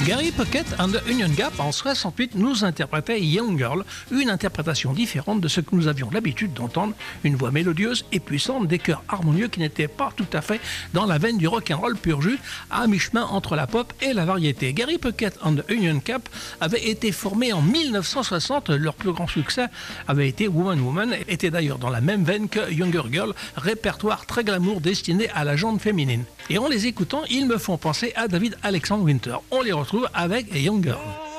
Gary Puckett and the Union Gap en 68 nous interprétait Young Girl, une interprétation différente de ce que nous avions l'habitude d'entendre, une voix mélodieuse et puissante, des chœurs harmonieux qui n'étaient pas tout à fait dans la veine du rock'n'roll pur jus, à mi-chemin entre la pop et la variété. Gary Puckett and the Union Gap avait été formé en 1960, leur plus grand succès avait été Woman Woman, était d'ailleurs dans la même veine que Younger Girl, répertoire très glamour destiné à la gente féminine. Et en les écoutant, ils me font penser à David Alexander Winter. On les retrouve avec Young Girl.